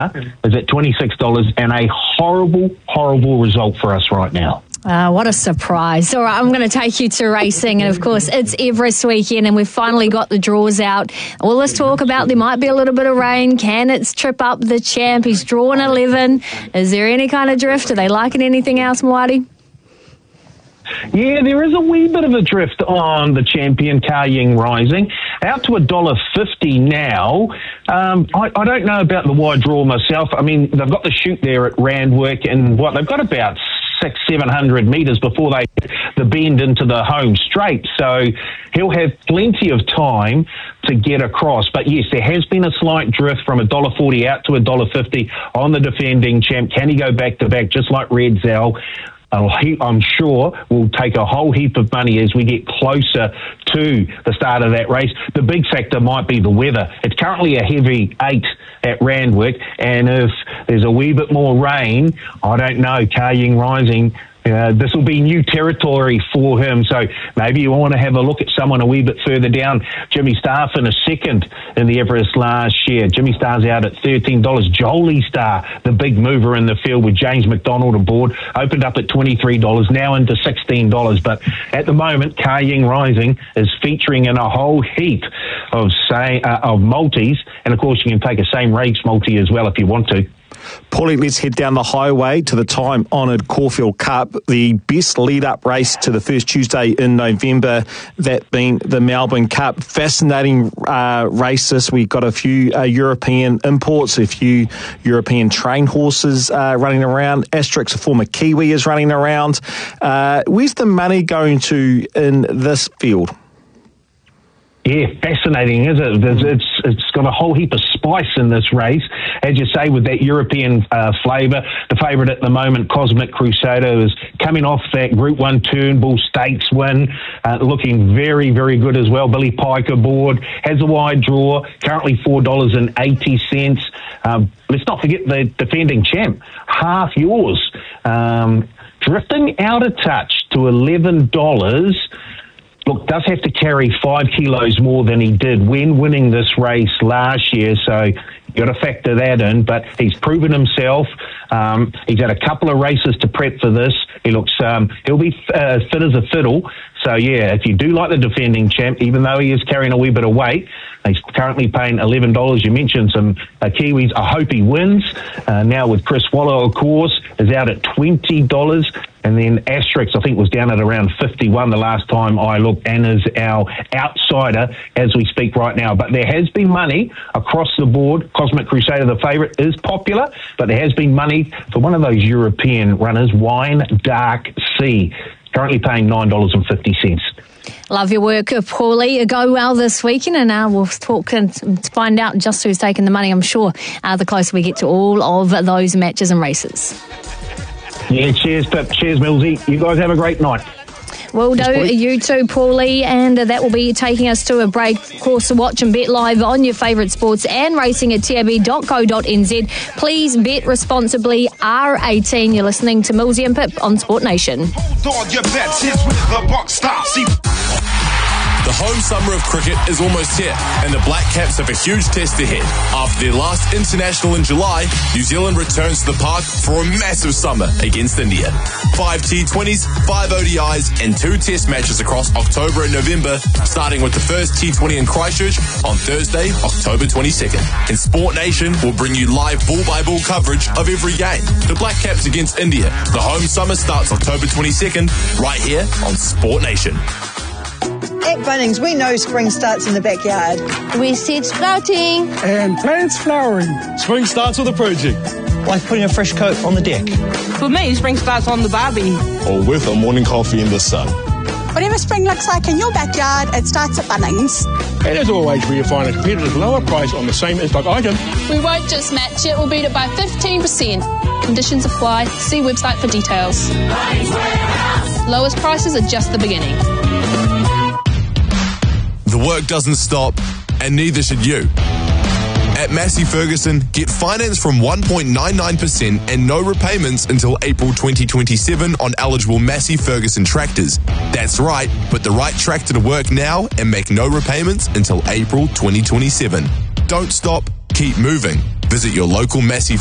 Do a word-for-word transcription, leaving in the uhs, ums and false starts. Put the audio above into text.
is at twenty-six dollars, and a horrible, horrible result for us right now. Uh, what a surprise. All right, I'm going to take you to racing. And, of course, it's Everest weekend and we've finally got the draws out. All this talk about there might be a little bit of rain. Can it trip up the champ? He's drawn eleven. Is there any kind of drift? Are they liking anything else, Mwadi? Yeah, there is a wee bit of a drift on the champion, Ka Ying Rising, out to one dollar fifty now. Um, I, I don't know about the wide draw myself. I mean, they've got the chute there at Randwick, and what they've got about six, seven hundred metres before they hit the bend into the home straight. So he'll have plenty of time to get across. But yes, there has been a slight drift from one dollar forty out to one dollar fifty on the defending champ. Can he go back to back just like Red Zell? I'm sure we'll take a whole heap of money as we get closer to the start of that race. The big factor might be the weather. It's currently a heavy eight at Randwick, and if there's a wee bit more rain, I don't know, Ka Ying Rising, Uh, this will be new territory for him, so maybe you want to have a look at someone a wee bit further down. Jimmy Star finished second in the Everest last year. Jimmy Star's out at thirteen dollars. Jolie Star, the big mover in the field with James McDonald aboard, opened up at twenty-three dollars, now into sixteen dollars. But at the moment, Ka Ying Rising is featuring in a whole heap of, say, uh, of multis, and of course you can take a same race multi as well if you want to. Paulie, let's head down the highway to the time-honoured Caulfield Cup, the best lead-up race to the first Tuesday in November, that being the Melbourne Cup. Fascinating uh, races. We've got a few uh, European imports, a few European train horses uh, running around. Asterix, a former Kiwi, is running around. Uh, where's the money going to in this field? Yeah, fascinating, is it? There's, it's it's got a whole heap of spice in this race, as you say, with that European uh, flavour. The favourite at the moment, Cosmic Crusader, is coming off that Group One Turnbull Stakes win, uh, looking very, very good as well. Billy Pike aboard, has a wide draw, currently four dollars and eighty cents. Um, let's not forget the defending champ, Half Yours, um, drifting out of touch to eleven dollars. Look, does have to carry five kilos more than he did when winning this race last year, so you've got to factor that in. But he's proven himself. Um, he's had a couple of races to prep for this. He looks, um, he'll be uh, fit as a fiddle. So, yeah, if you do like the defending champ, even though he is carrying a wee bit of weight, he's currently paying eleven dollars. You mentioned some uh, Kiwis. I hope he wins. Uh, now with Chris Waller, of course, is out at twenty dollars. And then Asterix, I think, was down at around fifty-one the last time I looked, and is our outsider as we speak right now. But there has been money across the board. Cosmic Crusader, the favourite, is popular, but there has been money for one of those European runners, Wine Dark Sea, currently paying nine dollars and fifty cents. Love your work, Paulie. Go well this weekend, and uh, we'll talk and find out just who's taking the money, I'm sure, uh, the closer we get to all of those matches and races. Yeah, cheers, Pip. Cheers, Millsy. You guys have a great night. Will do. You too, Paulie. And uh, that will be taking us to a break. Of course, to watch and bet live on your favourite sports and racing at t a b dot co dot n z. Please bet responsibly. R eighteen. You're listening to Millsy and Pip on Sport Nation. Hold on your bets. Here's where the buck stops. The home summer of cricket is almost here, and the Black Caps have a huge test ahead. After their last international in July, New Zealand returns to the park for a massive summer against India. Five T twenties, five O D Is, and two test matches across October and November, starting with the first T twenty in Christchurch on Thursday, October twenty-second. And Sport Nation will bring you live ball-by-ball coverage of every game. The Black Caps against India. The home summer starts October twenty-second, right here on Sport Nation. At Bunnings, we know spring starts in the backyard. We seed sprouting. And plants flowering. Spring starts with a project. Like putting a fresh coat on the deck. For me, spring starts on the barbie. Or with a morning coffee in the sun. Whatever spring looks like in your backyard, it starts at Bunnings. And as always, we find a competitive lower price on the same in-stock item. We won't just match it, we'll beat it by fifteen percent. Conditions apply. See website for details. Lowest prices are just the beginning. The work doesn't stop, and neither should you. At Massey Ferguson, get finance from one point nine nine percent and no repayments until April twenty twenty-seven on eligible Massey Ferguson tractors. That's right, put the right tractor to work now and make no repayments until April twenty twenty-seven. Don't stop, keep moving. Visit your local Massey